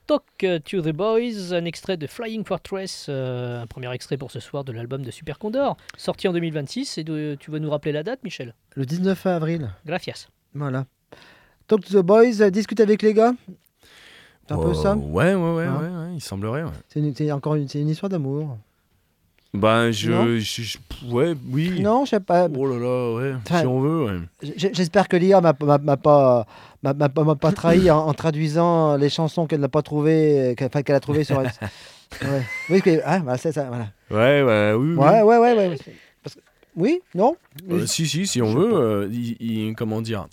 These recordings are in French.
Talk to the Boys, un extrait de Flying Fortress, un premier extrait pour ce soir de l'album de Super Condor, sorti en 2026. Et tu vas nous rappeler la date, Michel? Le 19 avril. Gracias. Voilà. Talk to the Boys, discute avec les gars. C'est un peu ça. Ouais, il semblerait. Ouais. C'est une histoire d'amour. Ben, oui. Non, je sais pas. Oh là là, ouais. Enfin, si on veut, ouais. J'espère que l'IA m'a pas trahi en traduisant les chansons qu'elle n'a pas trouvées, qu'elle a trouvées sur. Ouais. Oui, voilà, c'est ça. Voilà. Oui. Ouais. Oui, non. Si on veut, comment dire,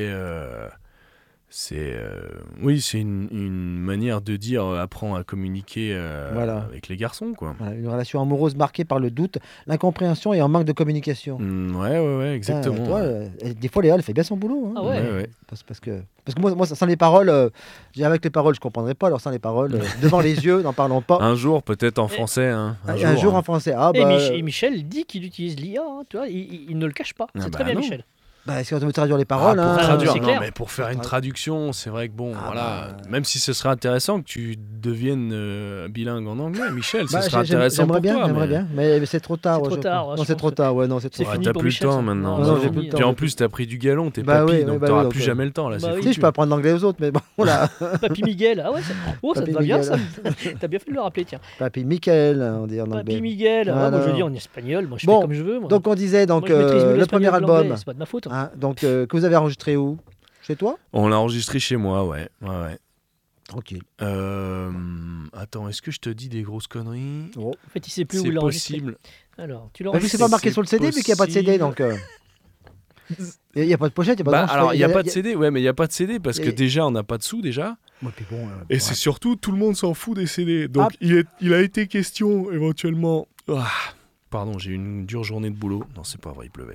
c'est une manière de dire apprends à communiquer avec les garçons, quoi. Voilà, une relation amoureuse marquée par le doute, l'incompréhension et un manque de communication. Ouais, exactement. Toi, des fois, Léa, elle fait bien son boulot. Hein. Ah ouais. Parce que moi, sans les paroles, avec les paroles, je comprendrais pas. Alors sans les paroles, devant les yeux, n'en parlons pas. Un jour, peut-être en français. Hein, un jour en français. Et Michel dit qu'il utilise l'IA. Hein, tu vois, il ne le cache pas. C'est très bien, non. Michel. Est-ce qu'on veut traduire les paroles pour traduire, c'est non, clair. mais pour faire une traduction, c'est vrai que même si ce serait intéressant que tu deviennes bilingue en anglais, Michel, ce serait intéressant pour toi. J'aimerais bien, mais c'est trop tard. C'est trop tard. Non, c'est trop tard. Ouais, non, c'est trop C'est tard. fini T'as pour plus Michel, le temps ça. maintenant. Non, j'ai plus le temps. Puis en plus, t'as pris du galon, t'es Bah papy, oui, donc bah t'auras oui, plus donc, jamais le temps. Là, c'est oui. Si, je peux apprendre l'anglais aux autres, mais bon, voilà. Papy Miguel. Ah ouais, ça te Papy va bien, Miguel. ça. T'as bien fait de le rappeler, tiens. Papy Michael, on dit en anglais. Papy Miguel. Voilà. Moi, je dis en espagnol. Moi, je Bon, fais comme je veux. Moi. Donc on disait Moi, je maîtrise mieux le premier l'espagnol que l'anglais, album, c'est pas de ma faute. hein, que vous avez enregistré où? Chez toi? On l'a enregistré chez moi, ouais. Tranquille. Attends, est-ce que je te dis des grosses conneries? En fait, il sait plus où C'est il l'a enregistré. possible. Alors, tu Vu que l'enregistres. c'est pas marqué sur le CD, vu qu'il n'y a pas de CD, donc. Il n'y a pas de pochette, il n'y a pas de. Alors, il n'y a pas de CD, ouais, mais il n'y a pas de CD parce que déjà, on n'a pas de sous, déjà. Ouais, puis bon, Et c'est surtout, tout le monde s'en fout des CD. Donc, il a été question, éventuellement... pardon, j'ai eu une dure journée de boulot. Non, c'est pas vrai, il pleuvait.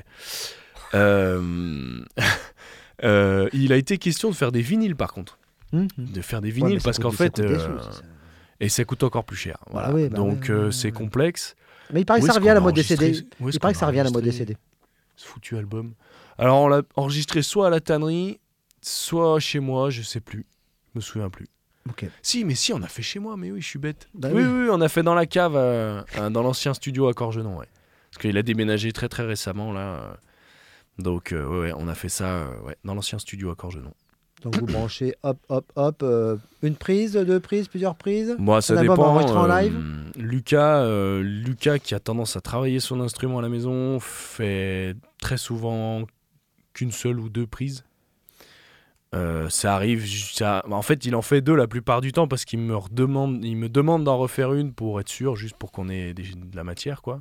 Il a été question de faire des vinyles, par contre. De faire des vinyles, parce qu'en fait... et ça coûte encore plus cher. Voilà. Donc, c'est complexe. Mais il paraît que ça revient à la mode des CD. Il paraît que ça revient à la mode des CD. Ce foutu album. Alors, on l'a enregistré soit à la tannerie, soit chez moi, je sais plus. Je me souviens plus. Okay. Si, on a fait chez moi, mais oui, je suis bête. Bah oui, on a fait dans la cave, dans l'ancien studio à Corgenon, ouais. Parce qu'il a déménagé très très récemment, là. Donc, on a fait ça dans l'ancien studio à Corgenon. Donc, vous branchez, hop, une prise, deux prises, plusieurs prises. Moi, ça album dépend. enregistré en live. Lucas, qui a tendance à travailler son instrument à la maison, fait très souvent qu'une seule ou deux prises. Ça arrive, en fait, il en fait deux la plupart du temps parce qu'il me demande d'en refaire une pour être sûr, juste pour qu'on ait de la matière, quoi.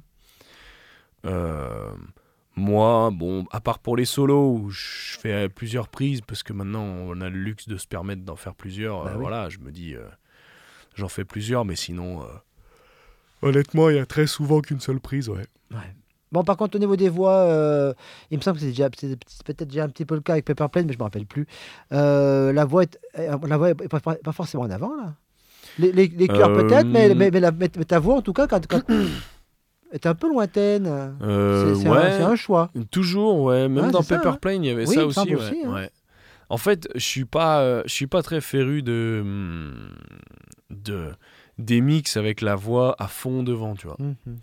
Moi, bon, à part pour les solos où je fais plusieurs prises parce que maintenant on a le luxe de se permettre d'en faire plusieurs, voilà, je me dis, j'en fais plusieurs, mais sinon, honnêtement, il y a très souvent qu'une seule prise, ouais. Bon, par contre, au niveau des voix, il me semble que c'est peut-être déjà un petit peu le cas avec Paper Plane, mais je ne me rappelle plus. La voix est pas forcément en avant, là. Les chœurs peut-être, mais ta voix, en tout cas, quand est un peu lointaine. C'est un choix. Toujours, ouais. Même dans Paper Plane, il y avait ça aussi. Ouais. En fait, je suis pas très féru des mix avec la voix à fond devant, tu vois.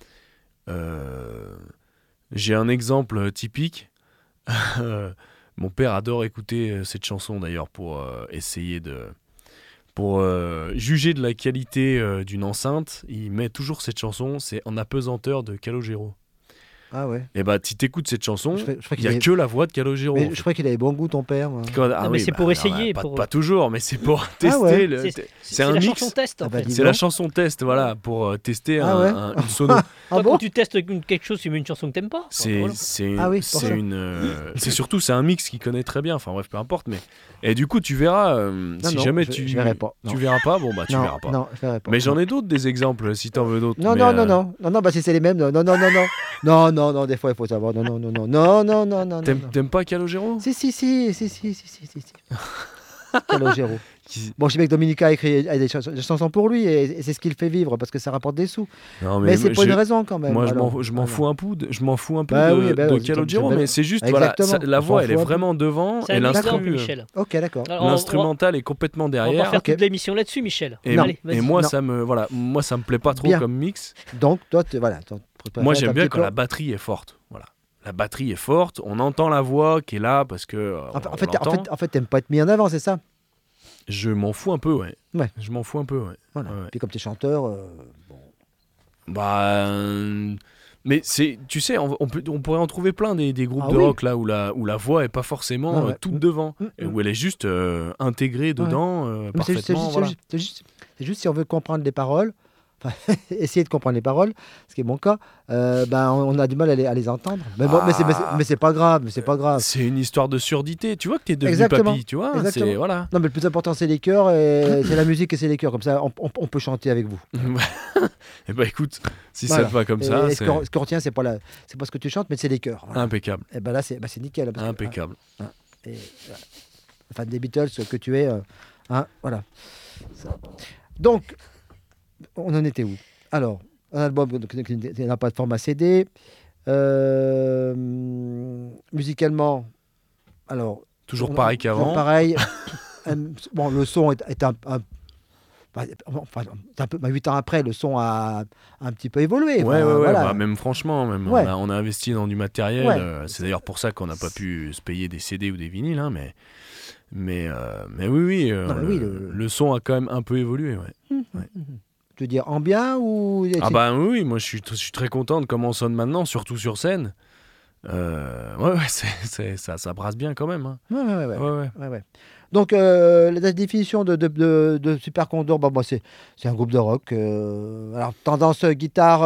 J'ai un exemple typique. Mon père adore écouter cette chanson d'ailleurs pour essayer pour juger de la qualité d'une enceinte. Il met toujours cette chanson, c'est En apesanteur de Calogero. Ah ouais. Et bah, si t'écoutes cette chanson, il n'y a avait... que la voix de Calogero. Mais je crois qu'il avait bon goût, ton père. Mais c'est pour essayer. Pas toujours, mais c'est pour tester. C'est un la mix. chanson test, en fait. C'est la chanson test, voilà, pour tester une sono. Quand tu testes quelque chose, tu mets une chanson que t'aimes pas. C'est surtout, c'est un mix qu'il connaît très bien. Enfin bref, peu importe. Mais et du coup, tu verras. Si jamais tu verras pas, bon bah tu verras pas. Non, je verrai pas. Mais j'en ai d'autres des exemples, si t'en veux d'autres. Non, bah si c'est les mêmes, non, des fois il faut savoir, non. T'aimes pas Calogero ? Si. Calogero. Bon, je sais bien que Dominica a écrit des chansons pour lui et c'est ce qui le fait vivre parce que ça rapporte des sous. Non, Mais c'est pas une raison quand même. Moi, alors. je m'en fous un peu Bah oui, de oui, Calogero, j'aime mais c'est juste, voilà, Exactement. la On s'en voix, elle est fout un peu. vraiment devant C'est et un exemple, l'instru, Michel. Ok, d'accord. Alors, l'instrumental est complètement on va pas derrière. faire Ok. toute l'émission là-dessus, Michel. Et, Allez, vas-y. et moi, Non. ça me plaît pas trop Bien. comme mix. Donc, toi, voilà. Moi, j'aime bien quand la batterie est forte. Voilà. La batterie est forte, on entend la voix qui est là parce que. En fait, t'aimes pas être mis en avant, c'est ça? Je m'en fous un peu, ouais. Ouais. Je m'en fous un peu, ouais. Voilà. Ouais. Puis comme t'es chanteur, bon. Bah. Mais c'est, tu sais, on pourrait en trouver plein des groupes de oui. rock là où la voix est pas forcément Ouais. toute devant, et où elle est juste intégrée dedans Mais c'est parfaitement. Voilà. juste si on veut comprendre les paroles, enfin, essayer de comprendre les paroles, ce qui est mon cas, on a du mal à les entendre. Mais, bon, mais c'est pas grave, C'est une histoire de surdité. Tu vois que t'es devenu Exactement. papy, tu vois. Exactement. C'est, voilà. Non, mais le plus important, c'est les chœurs, et c'est la musique et c'est les chœurs. Comme ça, on peut chanter avec vous. Et bah écoute, si Voilà. ça te va comme Et ça, ce c'est qu'on retient, c'est pas ce que tu chantes, mais c'est les chœurs. Voilà. impeccable. Et ben là, c'est nickel. Parce que, Impeccable. et, fan des Beatles que tu es, voilà. Ça. Donc, on en était où? Alors, un album qui n'a pas de format CD. Musicalement, alors. Toujours pareil qu'avant. Pareil. Bon, le son est un peu, 8 ans après, le son a un petit peu évolué. Ouais, voilà. bah, même franchement, Ouais. on a investi dans du matériel. Ouais. C'est d'ailleurs pour ça qu'on n'a pas pu se payer des CD ou des vinyles, hein, mais oui, Non, mais oui, le son a quand même un peu évolué. Ouais. Tu veux dire en bien ou... Ah bah oui, moi je suis très content de comment on sonne maintenant, surtout sur scène. Ça brasse bien quand même. Hein. Ouais. Donc, la définition de Super Condor, c'est un groupe de rock. Alors, tendance guitare,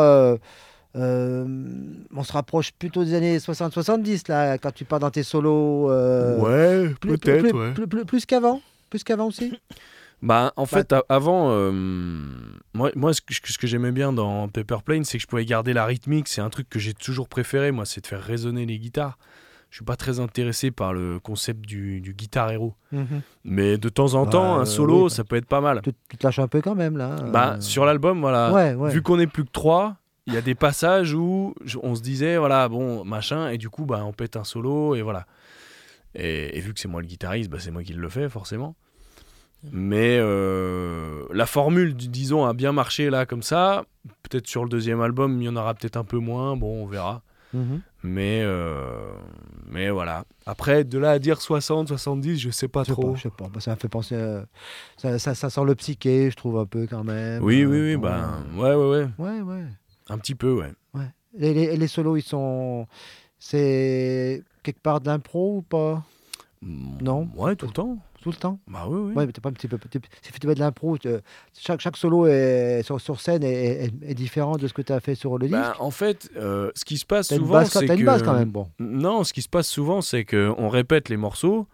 on se rapproche plutôt des années 60-70, là, quand tu pars dans tes solos. Ouais, peut-être, ouais. Plus qu'avant aussi. Bah, en fait, avant, moi ce que j'aimais bien dans Paper Plane, c'est que je pouvais garder la rythmique. C'est un truc que j'ai toujours préféré, moi, c'est de faire résonner les guitares. Je suis pas très intéressé par le concept du guitar hero. Mais de temps en temps, un solo, oui, ça peut être pas mal. Tu te lâches un peu quand même, là. Bah, sur l'album, voilà. Ouais. Vu qu'on est plus que 3, il y a des passages où on se disait, voilà, bon, machin, et du coup, bah, on pète un solo, et voilà. Et vu que c'est moi le guitariste, bah, c'est moi qui le fais, forcément. Mais la formule, disons, a bien marché là, comme ça. Peut-être sur le deuxième album, il y en aura peut-être un peu moins, bon, on verra. Mais voilà. Après, de là à dire 60, 70, je sais pas trop. Je sais pas. Ça me fait penser. Ça sent le psyché, je trouve un peu quand même. Oui, ouais. Ouais. Un petit peu, ouais. Les solos, c'est quelque part de l'impro ou pas? Non. Ouais, tout le temps. Tout le temps. Bah oui. Ouais, mais t'es pas un petit peu. Si tu fais de l'impro, chaque solo sur scène est différent de ce que tu as fait sur le disque. Bah, en fait, ce qui se passe T'as souvent, c'est t'as que... une base quand même, bon. Non, ce qui se passe souvent, c'est qu'on répète les morceaux,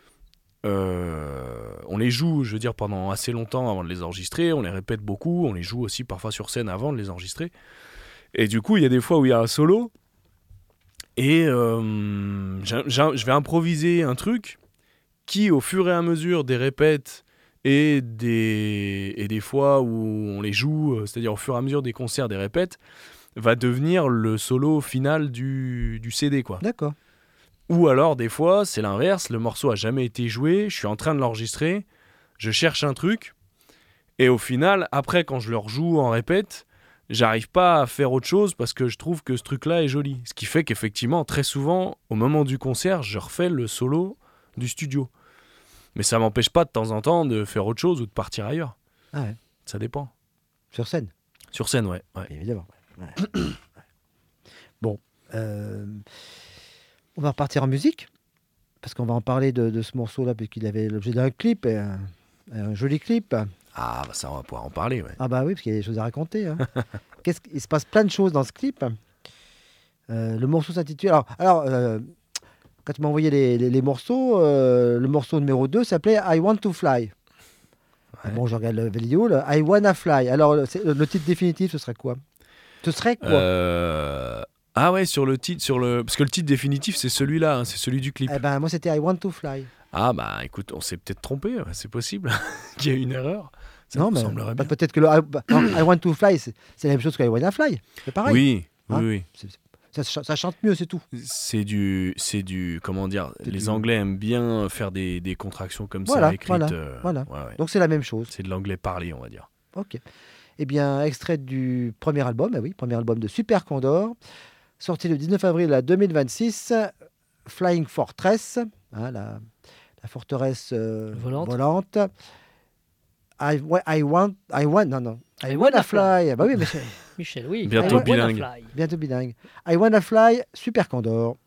on les joue, je veux dire, pendant assez longtemps avant de les enregistrer, on les répète beaucoup, on les joue aussi parfois sur scène avant de les enregistrer. Et du coup, il y a des fois où il y a un solo, et je vais improviser un truc qui, au fur et à mesure des répètes et des fois où on les joue, c'est-à-dire au fur et à mesure des concerts, des répètes, va devenir le solo final du CD, quoi. D'accord. Ou alors, des fois, c'est l'inverse, le morceau a jamais été joué, je suis en train de l'enregistrer, je cherche un truc, et au final, après, quand je le rejoue en répète, j'arrive pas à faire autre chose parce que je trouve que ce truc-là est joli. Ce qui fait qu'effectivement, très souvent, au moment du concert, je refais le solo du studio. Mais ça m'empêche pas de temps en temps de faire autre chose ou de partir ailleurs. Ah ouais. Ça dépend. Sur scène. Sur scène, ouais. Évidemment. Ouais. Bon. On va repartir en musique. Parce qu'on va en parler de ce morceau-là, puisqu'il avait l'objet d'un clip, et un joli clip. Ah, bah ça, on va pouvoir en parler, ouais. Ah bah oui, parce qu'il y a des choses à raconter. Hein. Il se passe plein de choses dans ce clip. Le morceau s'intitule... Alors quand tu m'as envoyé les morceaux, le morceau numéro 2 s'appelait « I Want to Fly ». Ouais. Bon, je regarde la vidéo, « I Wanna Fly ». Alors, le titre définitif, ce serait quoi? Ah ouais, sur le titre, parce que le titre définitif, c'est celui-là, hein, c'est celui du clip. Eh ben, moi, c'était « I Want to Fly ». Ah bah écoute, on s'est peut-être trompé, c'est possible qu'il y ait une erreur. Ça Non, me mais semblerait bien. peut-être que le I Want to Fly, c'est la même chose que I Wanna Fly. C'est pareil. Oui, Hein oui, oui. Ça chante mieux, c'est tout. C'est du, comment dire, C'est les du- Anglais aiment bien faire des contractions comme Voilà, ça, écrites. voilà. Ouais, ouais. Donc c'est la même chose. C'est de l'anglais parlé, on va dire. Ok. Eh bien, extrait du premier album, premier album de Super Condor, sorti le 19 avril 2026, Flying Fortress, la forteresse volante. I wanna fly. Bah oui, mais Michel, oui. Bientôt I wanna bilingue. fly. bientôt bilingue. I wanna fly, Super Condor.